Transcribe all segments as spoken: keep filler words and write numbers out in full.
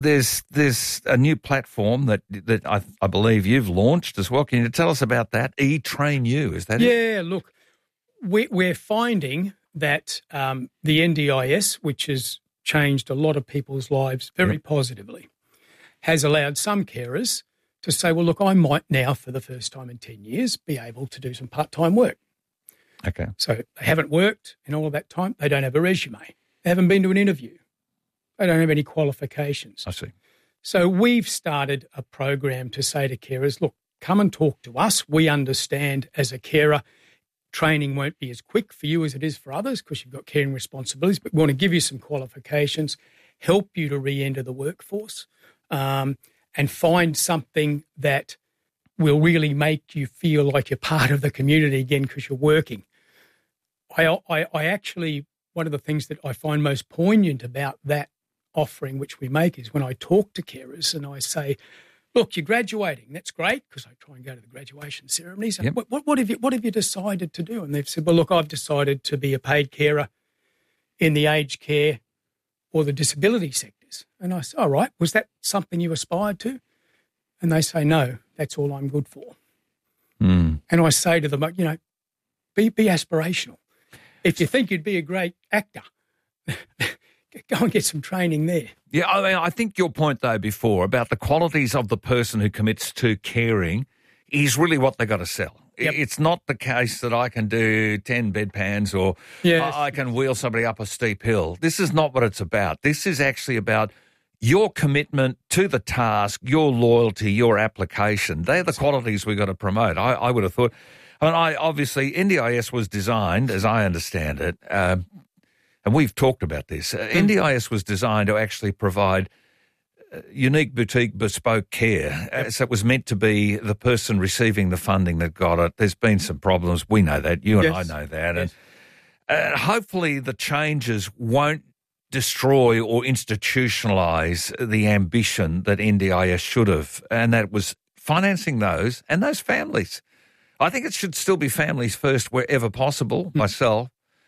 there's there's a new platform that that I, I believe you've launched as well. Can you tell us about that? eTrainU, is that yeah, it? Yeah, look, we, we're finding that um, the N D I S, which has changed a lot of people's lives very yep. positively, has allowed some carers to say, well, look, I might now, for the first time in ten years, be able to do some part-time work. Okay. So they haven't worked in all of that time. They don't have a resume. They haven't been to an interview. They don't have any qualifications. I see. So we've started a program to say to carers, look, come and talk to us. We understand as a carer, training won't be as quick for you as it is for others because you've got caring responsibilities, but we want to give you some qualifications, help you to re-enter the workforce, um, and find something that will really make you feel like you're part of the community again because you're working. I, I, I actually, one of the things that I find most poignant about that offering which we make is when I talk to carers and I say, look, you're graduating. That's great because I try and go to the graduation ceremonies. Yep. What, what, what, have you, what have you decided to do? And they've said, well, look, I've decided to be a paid carer in the aged care or the disability sectors. And I say, all right, was that something you aspired to? And they say, no, that's all I'm good for. Mm. And I say to them, you know, be, be aspirational. If you think you'd be a great actor, go and get some training there. Yeah, I mean, I think your point, though, before about the qualities of the person who commits to caring is really what they got to sell. Yep. It's not the case that I can do ten bedpans or yes. I can wheel somebody up a steep hill. This is not what it's about. This is actually about your commitment to the task, your loyalty, your application. They're the qualities we've got to promote. I, I would have thought, I mean, I, obviously, N D I S was designed, as I understand it, uh, and we've talked about this. Uh, mm. N D I S was designed to actually provide uh, unique, boutique, bespoke care. Uh, so it was meant to be the person receiving the funding that got it. There's been some problems. We know that. You and yes. I know that. Yes. And uh, hopefully the changes won't destroy or institutionalise the ambition that N D I S should have, and that was financing those and those families. I think it should still be families first wherever possible, mm. myself.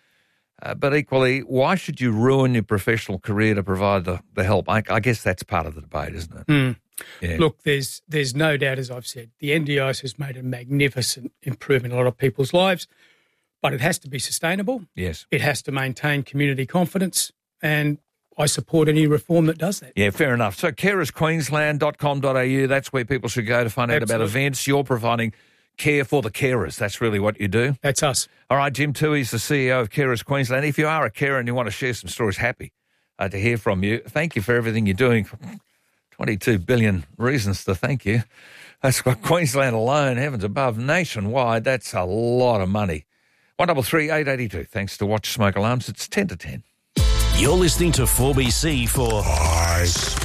Uh, but equally, why should you ruin your professional career to provide the, the help? I, I guess that's part of the debate, isn't it? Mm. Yeah. Look, there's there's no doubt, as I've said, the N D I S has made a magnificent improvement in a lot of people's lives, but it has to be sustainable. Yes. It has to maintain community confidence, and I support any reform that does that. Yeah, fair enough. So carers queensland dot com dot a u, that's where people should go to find out Absolutely. about events. You're providing care for the carers. That's really what you do. That's us. All right, Jim Toohey's the C E O of Carers Queensland. If you are a carer and you want to share some stories, happy uh, to hear from you. Thank you for everything you're doing. twenty-two billion reasons to thank you. That's got Queensland alone, heavens above, nationwide. That's a lot of money. one double three eight eight two. Thanks to Watch Smoke Alarms. It's ten to ten. You're listening to four B C for Ice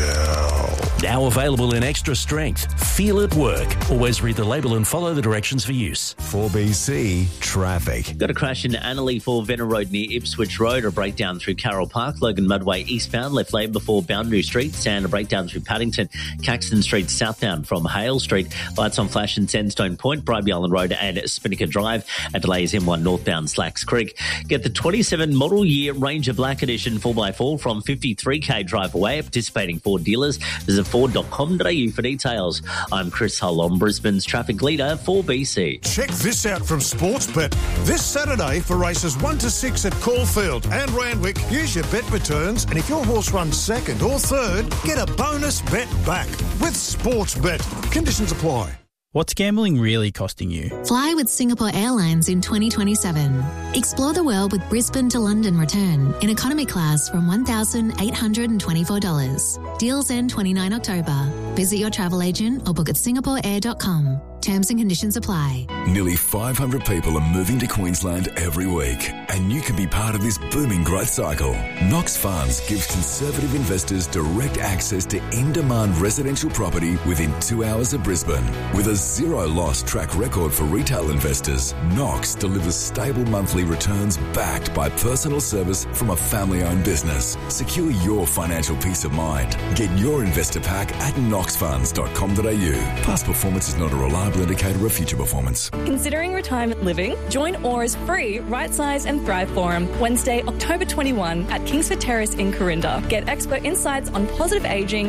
Gel. Now available in extra strength. Feel it work. Always read the label and follow the directions for use. four B C Traffic. Got a crash in Annerley for Venner Road near Ipswich Road. A breakdown through Carroll Park. Logan Mudway eastbound, left lane before Boundary Street. And a breakdown through Paddington. Caxton Street southbound from Hale Street. Lights on flash in Sandstone Point, Bribey Island Road and Spinnaker Drive. A delay is M one northbound Slacks Creek. Get the twenty-seven model year Ranger Black Edition four by four from fifty-three k drive away at participating Ford dealers. Visit ford dot com dot a u for details. I'm Chris Hull on Brisbane's traffic leader, four B C. Check this out from Sportsbet. This Saturday for races one to six at Caulfield and Randwick, use your bet returns, and if your horse runs second or third, get a bonus bet back with Sportsbet. Conditions apply. What's gambling really costing you? Fly with Singapore Airlines in twenty twenty-seven. Explore the world with Brisbane to London return in economy class from one thousand eight hundred twenty-four dollars. Deals end the twenty-ninth of October. Visit your travel agent or book at singapore air dot com. Terms and conditions apply. Nearly five hundred people are moving to Queensland every week, and you can be part of this booming growth cycle. Knox Funds gives conservative investors direct access to in-demand residential property within two hours of Brisbane. With a zero-loss track record for retail investors, Knox delivers stable monthly returns backed by personal service from a family-owned business. Secure your financial peace of mind. Get your investor pack at knox funds dot com dot a u. Past performance is not a reliable indicator of future performance. Considering retirement living? Join Aura's free Right Size and Thrive Forum Wednesday, October twenty-first at Kingsford Terrace in Corinda. Get expert insights on positive ageing,